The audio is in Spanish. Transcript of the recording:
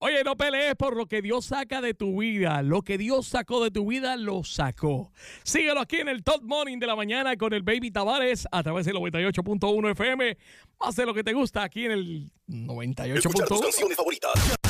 Oye, no pelees por lo que Dios saca de tu vida. Lo que Dios sacó de tu vida, lo sacó. Síguelo aquí en el Top Morning de la mañana con el Baby Tavares a través del 98.1 FM. Más de lo que te gusta aquí en el 98.1. Escuchar tus canciones favoritas.